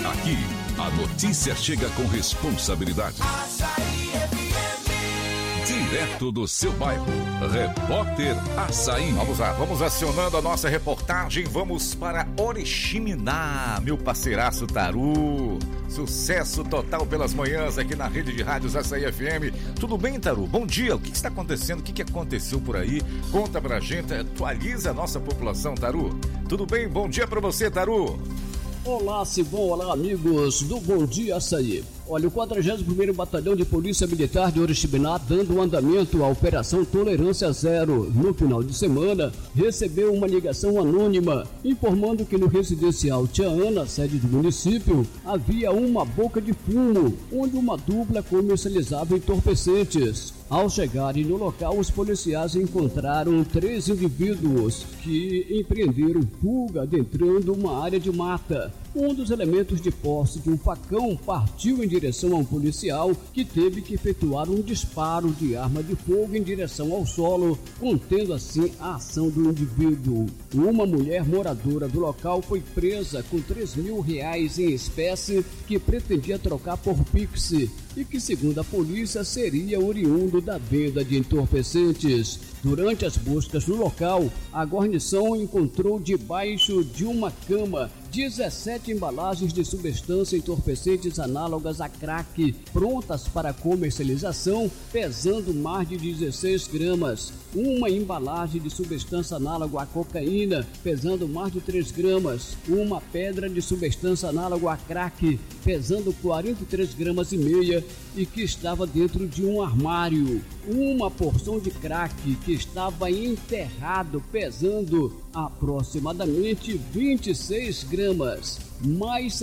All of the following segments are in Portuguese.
Aqui, a notícia chega com responsabilidade. Direto do seu bairro, Repórter Assaí. Vamos lá, vamos acionando a nossa reportagem. Vamos para Oriximiná, meu parceiraço Taru. Sucesso total pelas manhãs aqui na rede de rádios Assaí FM. Tudo bem, Taru? Bom dia. O que está acontecendo? O que aconteceu por aí? Conta pra gente, atualiza a nossa população, Taru. Tudo bem? Bom dia pra você, Taru. Olá, Sibom, olá, amigos do Bom Dia Assaí. Olha, o 41º Batalhão de Polícia Militar de Oriximiná, dando andamento à Operação Tolerância Zero no final de semana, recebeu uma ligação anônima informando que no residencial Tia Ana, sede do município, havia uma boca de fumo, onde uma dupla comercializava entorpecentes. Ao chegarem no local, os policiais encontraram 3 indivíduos que empreenderam fuga adentrando uma área de mata. Um dos elementos de posse de um facão partiu em direção a um policial que teve que efetuar um disparo de arma de fogo em direção ao solo, contendo assim a ação do indivíduo. Uma mulher moradora do local foi presa com R$3.000 em espécie que pretendia trocar por Pix e que, segundo a polícia, seria oriundo da venda de entorpecentes. Durante as buscas no local, a guarnição encontrou debaixo de uma cama 17 embalagens de substância entorpecentes análogas a crack, prontas para comercialização, pesando mais de 16 gramas. Uma embalagem de substância análoga a cocaína, pesando mais de 3 gramas. Uma pedra de substância análoga a crack, pesando 43 gramas e meia e que estava dentro de um armário. Uma porção de crack que estava enterrado, pesando aproximadamente 26 gramas, mais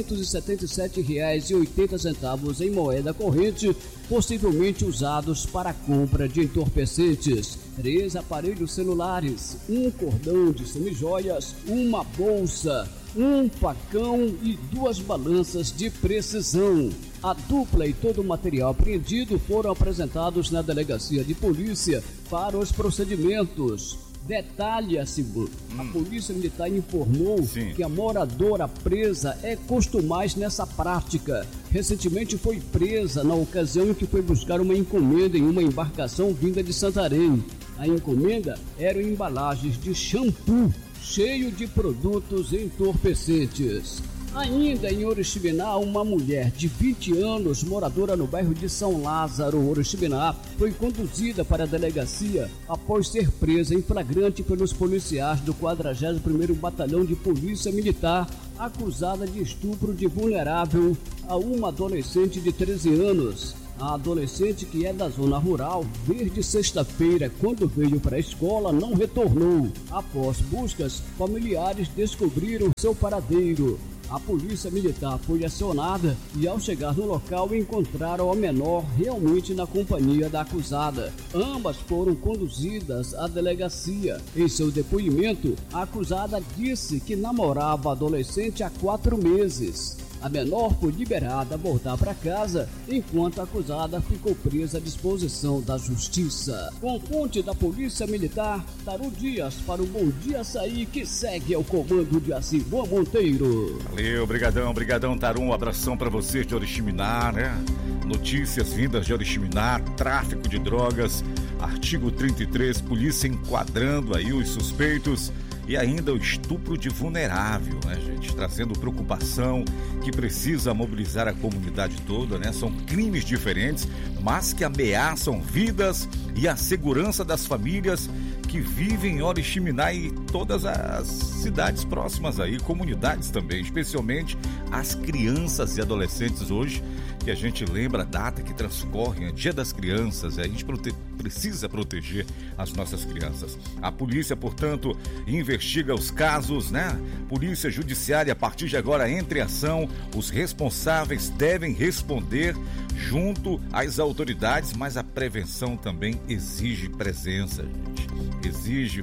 R$677,80 em moeda corrente, possivelmente usados para a compra de entorpecentes. 3 aparelhos celulares, um cordão de semijoias, uma bolsa, um facão e 2 balanças de precisão. A dupla e todo o material apreendido foram apresentados na delegacia de polícia para os procedimentos. Detalhe, a Polícia Militar informou que a moradora presa é costumaz nessa prática. Recentemente foi presa na ocasião em que foi buscar uma encomenda em uma embarcação vinda de Santarém. A encomenda eram embalagens de shampoo cheio de produtos entorpecentes. Ainda em Oriximiná, uma mulher de 20 anos, moradora no bairro de São Lázaro, Oriximiná, foi conduzida para a delegacia após ser presa em flagrante pelos policiais do 41º Batalhão de Polícia Militar, acusada de estupro de vulnerável a uma adolescente de 13 anos. A adolescente, que é da zona rural, desde sexta-feira, quando veio para a escola, não retornou. Após buscas, familiares descobriram seu paradeiro. A polícia militar foi acionada e, ao chegar no local, encontraram a menor realmente na companhia da acusada. Ambas foram conduzidas à delegacia. Em seu depoimento, a acusada disse que namorava a adolescente há 4 meses. A menor foi liberada a voltar para casa, enquanto a acusada ficou presa à disposição da justiça. Com fonte da Polícia Militar, Taru Dias para o Bom Dia Assaí, que segue ao comando de Sibom Monteiro. Valeu, brigadão, Taru. Um abração para vocês de Oriximiná, né? Notícias vindas de Oriximiná, tráfico de drogas, artigo 33, polícia enquadrando aí os suspeitos. E ainda o estupro de vulnerável, né, gente? Trazendo preocupação que precisa mobilizar a comunidade toda, né? São crimes diferentes, mas que ameaçam vidas e a segurança das famílias que vivem em Oriximiná e todas as cidades próximas aí, comunidades também, especialmente as crianças e adolescentes hoje, que a gente lembra a data que transcorre, é Dia das Crianças, e a gente precisa proteger as nossas crianças. A polícia, portanto, investiga os casos, né? Polícia Judiciária, a partir de agora, entra em ação. Os responsáveis devem responder junto às autoridades, mas a prevenção também exige presença, gente. Exige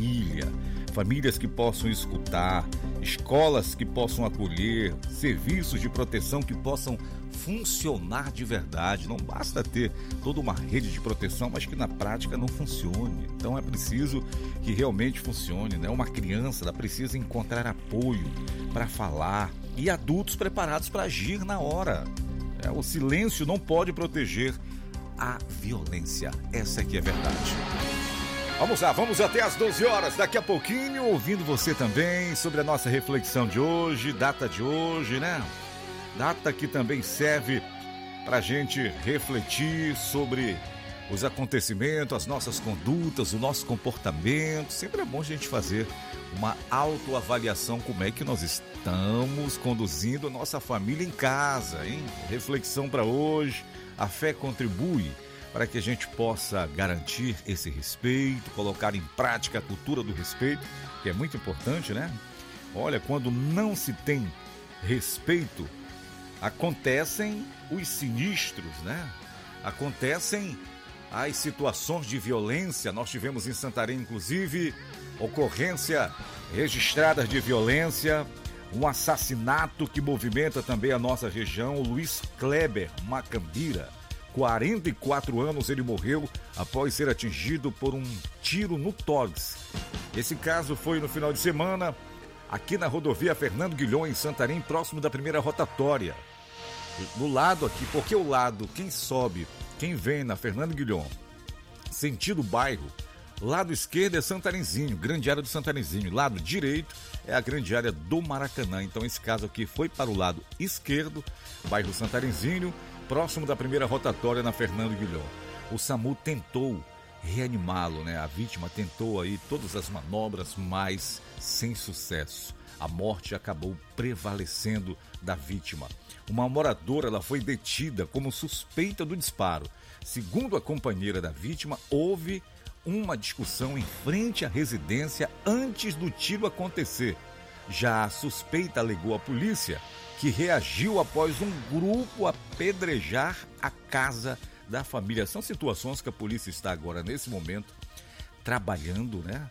famílias que possam escutar, escolas que possam acolher, serviços de proteção que possam funcionar de verdade. Não basta ter toda uma rede de proteção, mas que na prática não funcione. Então é preciso que realmente funcione, né? Uma criança, ela precisa encontrar apoio para falar, e adultos preparados para agir na hora. O silêncio não pode proteger a violência. Essa aqui é a verdade. Vamos lá, vamos até às 12 horas. Daqui a pouquinho, ouvindo você também sobre a nossa reflexão de hoje, data de hoje, né? Data que também serve para a gente refletir sobre os acontecimentos, as nossas condutas, o nosso comportamento. Sempre é bom a gente fazer uma autoavaliação, como é que nós estamos conduzindo a nossa família em casa, hein? Reflexão para hoje. A fé contribui para que a gente possa garantir esse respeito, colocar em prática a cultura do respeito, que é muito importante, né? Olha, quando não se tem respeito, acontecem os sinistros, né? Acontecem as situações de violência. Nós tivemos em Santarém, inclusive, ocorrência registrada de violência, um assassinato que movimenta também a nossa região. O Luiz Kleber Macambira, 44 anos, ele morreu após ser atingido por um tiro no tórax. Esse caso foi no final de semana, aqui na rodovia Fernando Guilhom, em Santarém, próximo da primeira rotatória. Do lado aqui, porque o lado, quem sobe, quem vem na Fernando Guilhom, sentido bairro, lado esquerdo é Santarenzinho, grande área do Santarenzinho. Lado direito é a grande área do Maracanã. Então esse caso aqui foi para o lado esquerdo, bairro Santarenzinho, próximo da primeira rotatória na Fernando Guilhom. O SAMU tentou reanimá-lo, né? A vítima tentou aí todas as manobras, mas sem sucesso. A morte acabou prevalecendo da vítima. Uma moradora, ela foi detida como suspeita do disparo. Segundo a companheira da vítima, houve uma discussão em frente à residência antes do tiro acontecer. Já a suspeita alegou à polícia que reagiu após um grupo apedrejar a casa da família. São situações que a polícia está agora, nesse momento, trabalhando, né?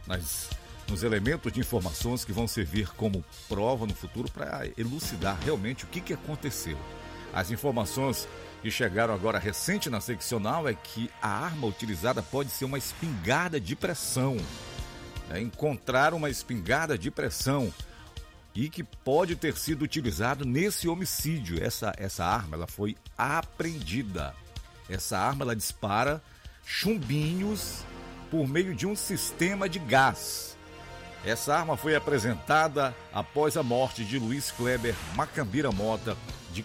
Nos elementos de informações que vão servir como prova no futuro para elucidar realmente o que aconteceu. As informações que chegaram agora recente na seccional é que a arma utilizada pode ser uma espingarda de pressão. Encontraram uma espingarda de pressão e que pode ter sido utilizado nesse homicídio. Essa arma, ela foi apreendida. Essa arma, ela dispara chumbinhos por meio de um sistema de gás. Essa arma foi apresentada após a morte de Luiz Kleber Macambira Mota, de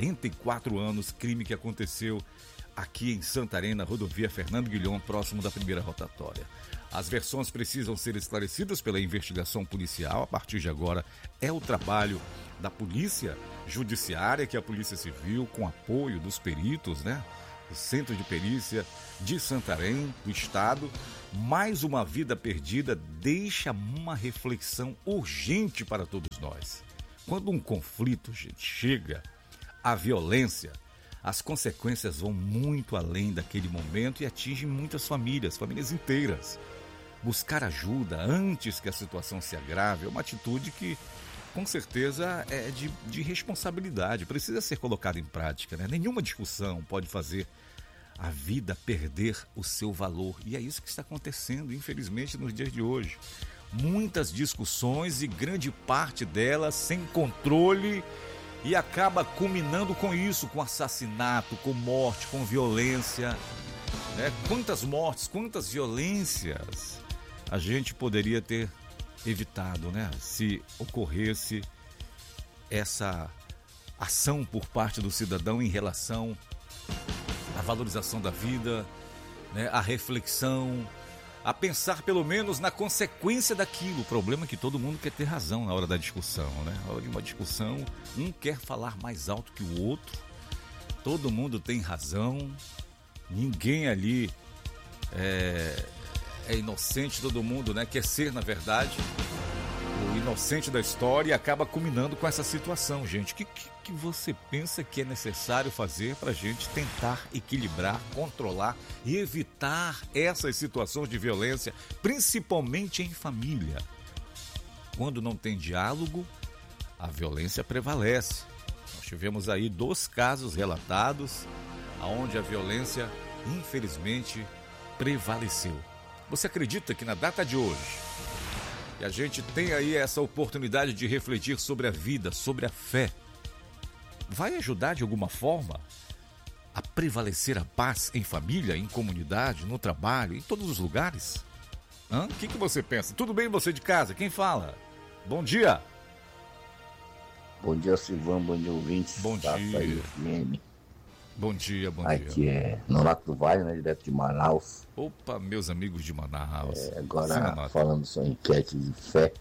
44 anos, crime que aconteceu aqui em Santarém, na rodovia Fernando Guilhom, próximo da primeira rotatória. As versões precisam ser esclarecidas pela investigação policial. A partir de agora é o trabalho da polícia judiciária, que é a Polícia Civil, com apoio dos peritos, né? O Centro de Perícia de Santarém, do Estado. Mais uma vida perdida deixa uma reflexão urgente para todos nós. Quando um conflito, gente, chega à violência, as consequências vão muito além daquele momento e atingem muitas famílias inteiras. Buscar ajuda antes que a situação se agrave é uma atitude que, com certeza, é de responsabilidade, precisa ser colocada em prática, né? Nenhuma discussão pode fazer a vida perder o seu valor. E é isso que está acontecendo, infelizmente, nos dias de hoje. Muitas discussões e grande parte delas sem controle e acaba culminando com isso, com assassinato, com morte, com violência, né? Quantas mortes, quantas violências a gente poderia ter evitado, né? Se ocorresse essa ação por parte do cidadão em relação à valorização da vida, né? A reflexão, a pensar pelo menos na consequência daquilo. O problema é que todo mundo quer ter razão na hora da discussão, né? Na hora de uma discussão, um quer falar mais alto que o outro, todo mundo tem razão, ninguém ali é inocente, todo mundo, né, quer ser, na verdade, o inocente da história, e acaba culminando com essa situação, gente. O que você pensa que é necessário fazer para a gente tentar equilibrar, controlar e evitar essas situações de violência, principalmente em família? Quando não tem diálogo, a violência prevalece. Nós tivemos aí 2 casos relatados onde a violência, infelizmente, prevaleceu. Você acredita que na data de hoje E a gente tem aí essa oportunidade de refletir sobre a vida, sobre a fé. Vai ajudar de alguma forma a prevalecer a paz em família, em comunidade, no trabalho, em todos os lugares? O que você pensa? Tudo bem você de casa? Quem fala? Bom dia. Bom dia, Silvão. Bom dia, ouvintes. Bom dia. Bom dia, bom dia. Aqui é Nonato do Vale, né, direto de Manaus. Opa, meus amigos de Manaus. Agora, falando sobre enquete de fé,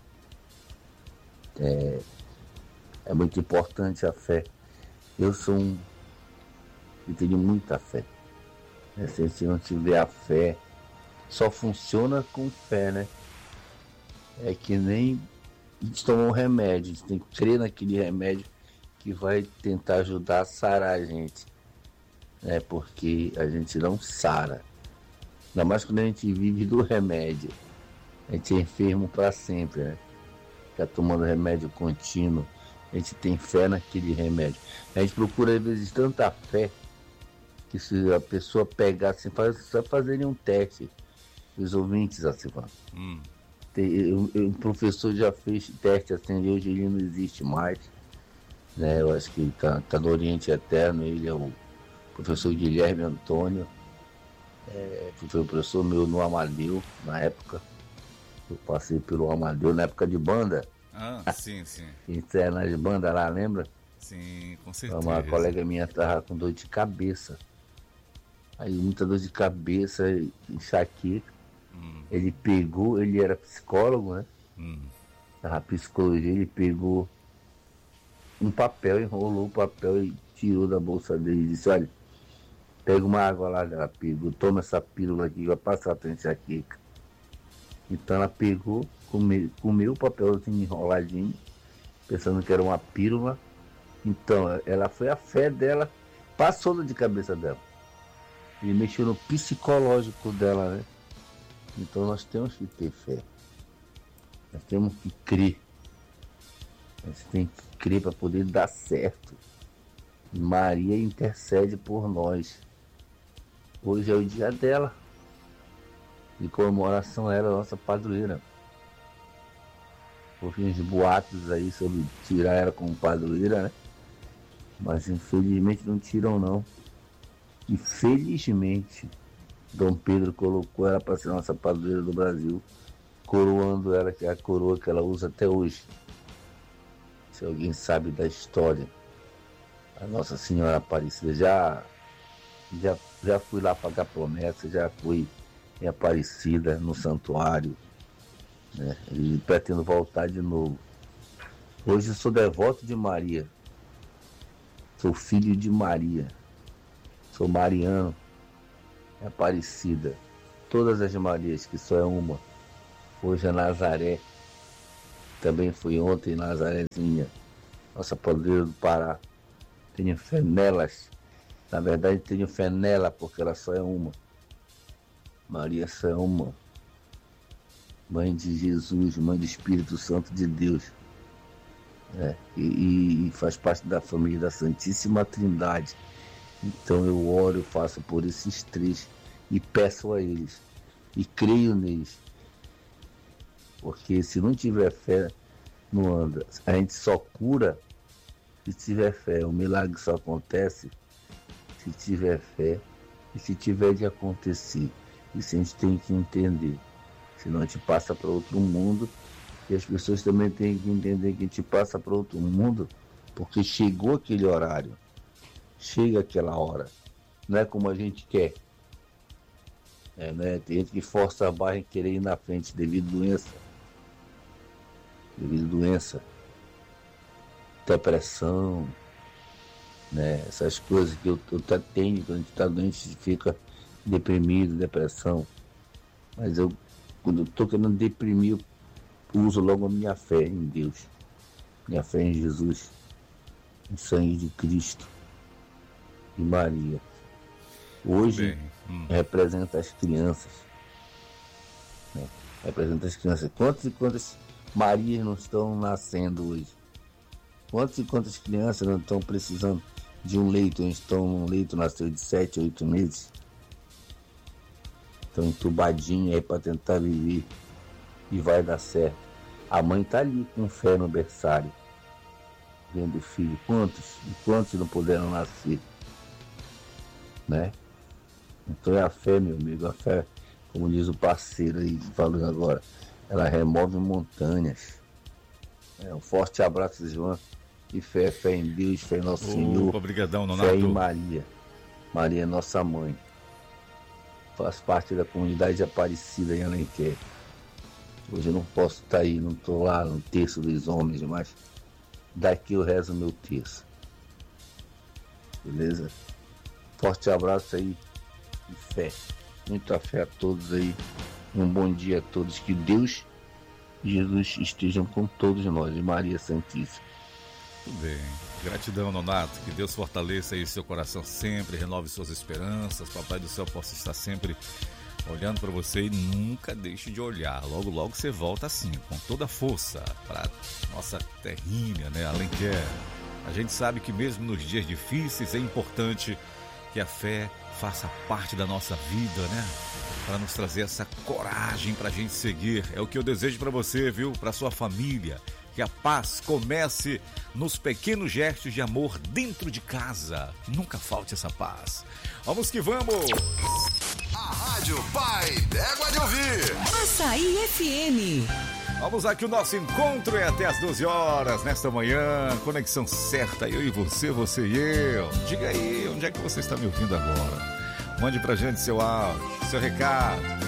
é muito importante a fé. Eu tenho muita fé. Se a gente não tiver a fé, só funciona com fé, né? É que nem a gente tomar um remédio, a gente tem que crer naquele remédio que vai tentar ajudar a sarar a gente, né? Porque a gente não sara, ainda mais quando a gente vive do remédio, a gente é enfermo para sempre, né? Fica tomando remédio contínuo, a gente tem fé naquele remédio, a gente procura às vezes tanta fé que se a pessoa pegar assim, só fazerem um teste, os ouvintes assim, um professor já fez teste assim, hoje ele não existe mais, né? Eu acho que ele tá no Oriente Eterno. Ele é o professor Guilherme Antônio, foi o professor meu no Amadeu, na época. Eu passei pelo Amadeu na época de banda. Sim. Interna de banda lá, lembra? Sim, com certeza. Uma colega minha tava com dor de cabeça. Aí muita dor de cabeça, enxaqueca. Ele era psicólogo, né? Na psicologia, ele pegou um papel, enrolou o papel e tirou da bolsa dele e disse: olha, pega uma água lá. Ela pegou, toma essa pílula aqui, vai passar a tua enxaqueca. Então ela pegou, comeu o papelzinho enroladinho, pensando que era uma pílula. Então ela foi a fé dela, passou de cabeça dela. E mexeu no psicológico dela, né? Então nós temos que ter fé. Nós temos que crer. A gente tem que crer para poder dar certo. E Maria intercede por nós. Hoje é o dia dela. De comemoração, ela é a nossa padroeira. Houve uns boatos aí sobre tirar ela como padroeira, né? Mas infelizmente não tiram não. E felizmente Dom Pedro colocou ela para ser nossa padroeira do Brasil, coroando ela, que é a coroa que ela usa até hoje. Se alguém sabe da história, a Nossa Senhora Aparecida, já fui lá pagar promessa, já fui em Aparecida, no santuário, né? E pretendo voltar de novo. Hoje eu sou devoto de Maria, sou filho de Maria, sou mariano, Aparecida, todas as Marias, que só é uma. Hoje é Nazaré, também fui ontem Nazarezinha, nossa padroeira do Pará. Tenho fé nelas, na verdade tenho fé nela porque ela só é uma. Maria só é uma, mãe de Jesus, mãe do Espírito Santo de Deus, e faz parte da família da Santíssima Trindade. Então eu oro, eu faço por esses três e peço a eles e creio neles, porque se não tiver fé, não anda. A gente só cura se tiver fé, o milagre só acontece se tiver fé e se tiver de acontecer. Isso a gente tem que entender, senão a gente passa para outro mundo. E as pessoas também têm que entender que a gente passa para outro mundo porque chegou aquele horário. Chega aquela hora, não é como a gente quer, né? Tem gente que força a barra em querer ir na frente devido à doença, depressão, né? Essas coisas que eu até tenho. Quando a gente está doente, a gente fica deprimido, depressão, mas quando eu estou querendo deprimir, eu uso logo a minha fé em Deus, minha fé em Jesus, no sangue de Cristo e Maria. Hoje representa as crianças, né? Representa as crianças. Quantas e quantas Marias não estão nascendo hoje? Quantas e quantas crianças não estão precisando de um leito? Estão num leito, nasceu de 7, 8 meses, estão entubadinhos aí para tentar viver, e vai dar certo. A mãe está ali com fé no berçário, vendo o filho. Quantos não puderam nascer? Né? Então é a fé, meu amigo, a fé, como diz o parceiro aí, falando agora, ela remove montanhas. Um forte abraço, João. E fé em Deus, fé em Nosso Senhor. Obrigadão, Nonato. Fé em Maria. Maria é nossa mãe. Faz parte da comunidade Aparecida em Alenquer. Hoje eu não posso estar aí, não estou lá no terço dos homens, mas daqui eu rezo o meu terço. Beleza? Forte abraço aí e fé. Muita fé a todos aí. Um bom dia a todos. Que Deus e Jesus estejam com todos nós. E Maria Santíssima. Tudo bem. Gratidão, Nonato. Que Deus fortaleça aí seu coração sempre, renove suas esperanças. Papai do céu possa estar sempre olhando para você e nunca deixe de olhar. Logo, logo você volta assim, com toda a força para nossa terrinha, né? Alenquer. A gente sabe que mesmo nos dias difíceis é importante que a fé faça parte da nossa vida, né? Para nos trazer essa coragem para a gente seguir. É o que eu desejo para você, viu? Para sua família. Que a paz comece nos pequenos gestos de amor dentro de casa. Nunca falte essa paz. Vamos que vamos! A Rádio Pai d'Égua de Ouvir. Açaí FM. Vamos aqui, o nosso encontro é até às 12 horas, nesta manhã. Conexão certa, eu e você, você e eu. Diga aí, onde é que você está me ouvindo agora? Mande pra gente seu áudio, seu recado.